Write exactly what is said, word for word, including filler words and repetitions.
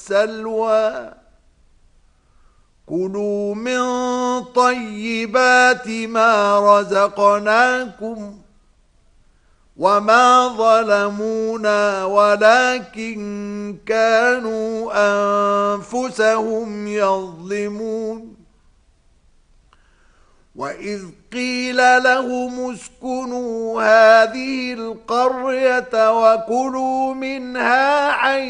السلوى كلوا من طيبات ما رزقناكم وما ظلمونا ولكن كانوا أنفسهم يظلمون وإذ قيل لهم اسكنوا هذه القرية وكلوا منها حيث